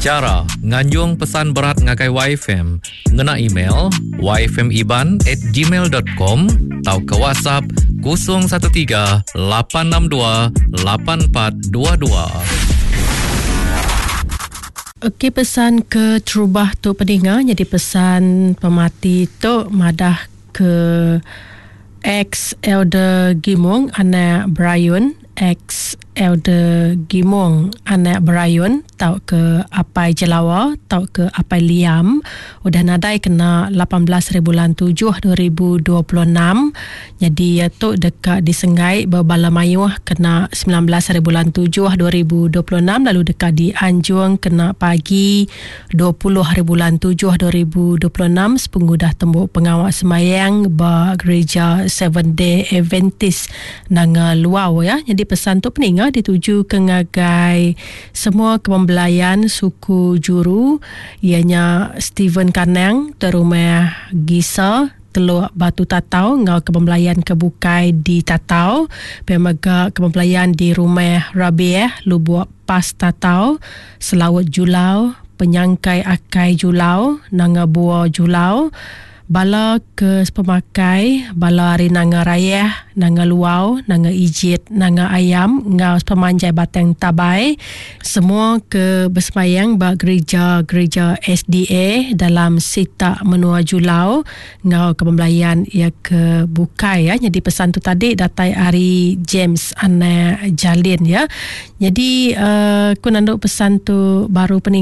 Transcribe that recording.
Cara nganjung pesan berat ngakai YFM ngena email yfmiban@gmail.com atau ke WhatsApp 013 862 8422. Okey, pesan ke terubah tu pendengar. Jadi pesan pemati tu madah ke ex Elder Gimong anak Brian, ex Elder Gimong anak Brian, tau ke Apai Jelawa, tau ke Apai Liam, udah nadai kena 18 bulan 7 2026. Jadi tu dekat di Sengai Berbala Mayuh kena 19 bulan 7 2026, lalu dekat di Anjung kena pagi 20 bulan 7 2026. Sepengudah tembuk pengawal semayang ba gereja Seven Day Adventist nang Luau ya. Jadi pesan tu peningat dituju ke ngagai semua kepembelayan suku Juru, ianya Stephen Kanang terumah Gisa Teluk Batu Tatau, ngau kepembelayan kebukai di Tatau, pemaga kepembelayan di rumah Rabiah Lubuk Pas Tatau, Selawat Julau, penyangkai akai Julau, nanga buah Julau, bala ke pemakai bala hari nanga raya, nanga luau, nanga ijit, nanga ayam, ngau pemanjai batang tabai, semua ke bersemayang ba gereja SDA dalam Sita Menua Julau, ngau kepembelayan ia ke bukai ya. Jadi pesan tu tadi datai hari James anak Jalin ya. Jadi aku nanduk pesan tu baru pening